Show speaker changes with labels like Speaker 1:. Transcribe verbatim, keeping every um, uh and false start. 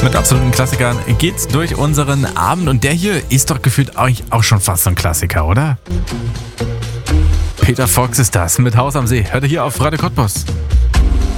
Speaker 1: Mit absoluten Klassikern geht's durch unseren Abend und der hier ist doch gefühlt eigentlich auch schon fast so ein Klassiker, oder? Peter Fox ist das mit Haus am See. Hört ihr hier auf Radio Cottbus.